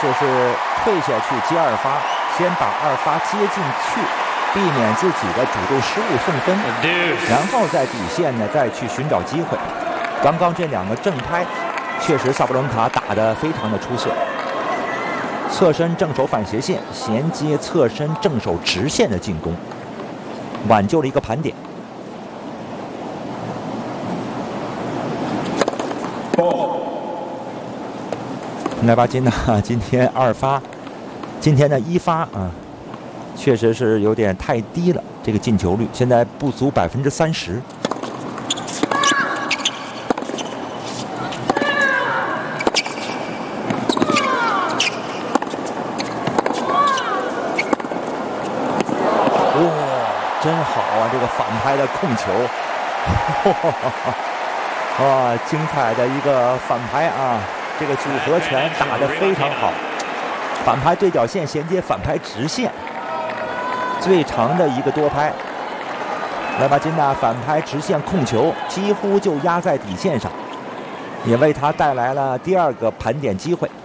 就是退下去接二发，先把二发接进去，避免自己的主动失误送分，然后在底线呢再去寻找机会。刚刚这2个正拍，确实萨布伦卡打得非常的出色。侧身正手反斜线衔接侧身正手直线的进攻，挽救了一个盘点。莱巴金呢，今天2发，今天的1发啊，确实是有点太低了，这个进球率现在不足30%。真好啊！这个反拍的控球，哇，精彩的一个反拍啊！这个组合拳打得非常好，反拍对角线衔接反拍直线，最长的一个多拍。莱巴金娜反拍直线控球，几乎就压在底线上，也为他带来了第2个盘点机会。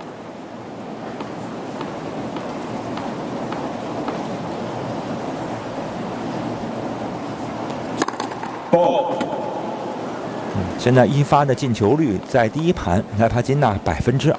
现在1发的进球率在第1盘，莱巴金娜28%。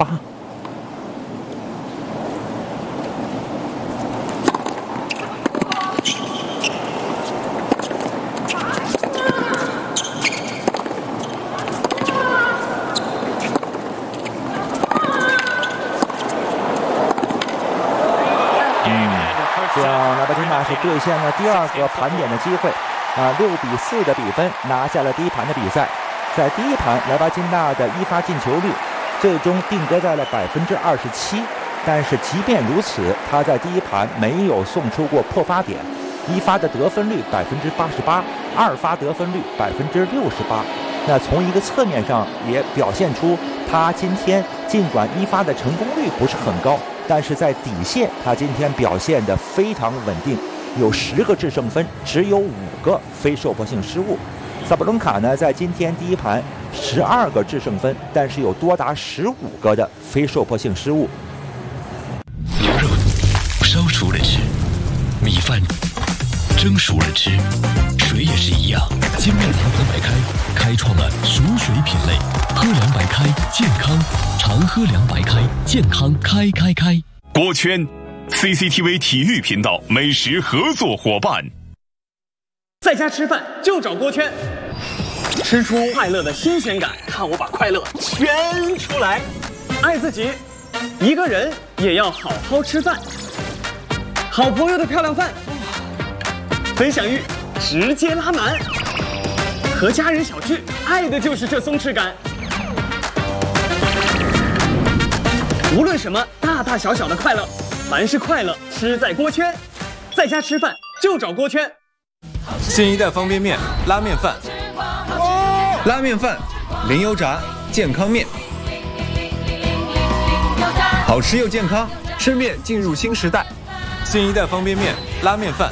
这样莱巴金娜是兑现了第2个盘点的机会。6比4的比分拿下了第1盘的比赛。在第1盘，莱巴金娜的1发进球率最终定格在了27%。但是即便如此，他在第1盘没有送出过破发点，1发的得分率88%，2发得分率68%。那从一个侧面上也表现出他今天尽管1发的成功率不是很高，但是在底线他今天表现得非常稳定。有10个制胜分，只有5个非受迫性失误。萨布伦卡呢，在今天第1盘12个制胜分，但是有多达15个的非受迫性失误。 牛肉烧熟了吃，米饭蒸熟了吃，水也是一样。金麦堂喝白开，开创了熟水品类。喝凉白开，健康，常喝凉白开，健康开。 锅圈 CCTV 体育频道美食合作伙伴。 在家吃饭就找锅圈，吃出快乐的新鲜感，看我把快乐圈出来。爱自己，一个人也要好好吃饭。好朋友的漂亮饭，分享欲直接拉满。和家人小聚，爱的就是这松弛感。无论什么大大小小的快乐，凡是快乐，吃在锅圈。在家吃饭就找锅圈。 新一代方便面拉面饭，拉面饭零油炸健康面，好吃又健康，吃面进入新时代。新一代方便面拉面饭。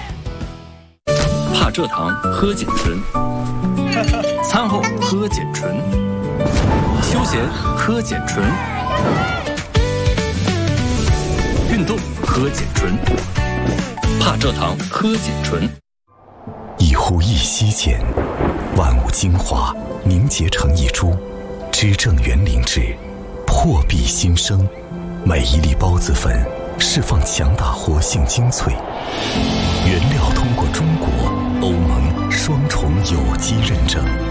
怕蔗糖喝碱醇，餐后喝碱醇，休闲喝碱醇，运动喝碱醇，怕蔗糖喝碱醇。 一呼一吸间，万物精华凝结成一株，支正园灵芝，破壁新生。每一粒孢子粉释放强大活性精粹，原料通过中国、欧盟双重有机认证。